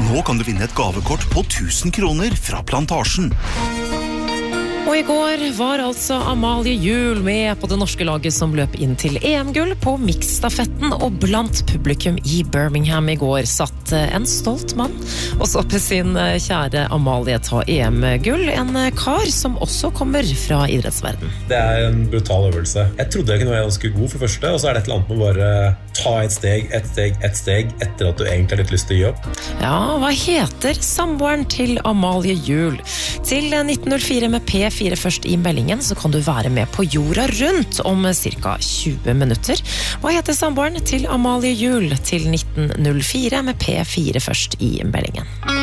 Nå kan du vinne et gavekort på 1000 kroner fra Plantasjen. Og i går var altså Amalie Juel med på det norske laget som løp inn til EM-gull på mixstafetten, og blant publikum i Birmingham i går satt en stolt mann og så på sin kjære Amalie ta EM-gull, en kar som også kommer fra idrettsverden. Det en brutal øvelse. Jeg trodde jeg kunne være ganske god for første, og så det et eller annet med å bare ta ett steg etter at du egentlig har litt lyst til å gi opp. Ja, hva heter samboeren til Amalie Juel? Til 1904 med P4 først i meldingen, så kan du være med på jorda rundt om cirka 20 minutter. Hva heter samboeren til Amalie Juel til 1904 med P4 først i meldingen?